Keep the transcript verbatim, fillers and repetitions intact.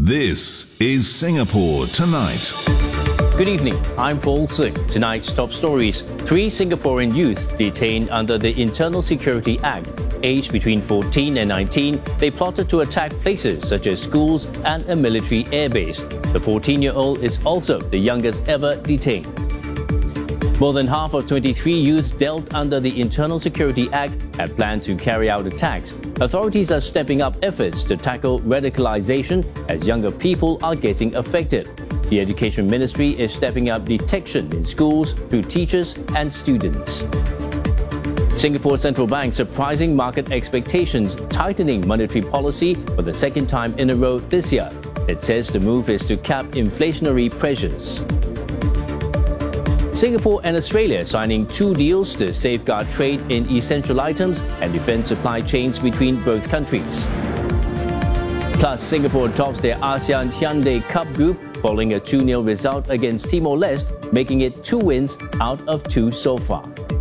This is Singapore Tonight. Good evening, I'm Paul Sing. Tonight's top stories. Three Singaporean youths detained under the Internal Security Act. Aged between fourteen and nineteen, they plotted to attack places such as schools and a military airbase. The fourteen-year-old is also the youngest ever detained. More than half of twenty-three youths dealt under the Internal Security Act had planned to carry out attacks. Authorities are stepping up efforts to tackle radicalization as younger people are getting affected. The Education Ministry is stepping up detection in schools through teachers and students. Singapore Central Bank surprising market expectations, tightening monetary policy for the second time in a row this year. It says the move is to cap inflationary pressures. Singapore and Australia signing two deals to safeguard trade in essential items and defend supply chains between both countries. Plus, Singapore tops their ASEAN Hyundai Cup group following a two nil result against Timor-Leste, making it two wins out of two so far.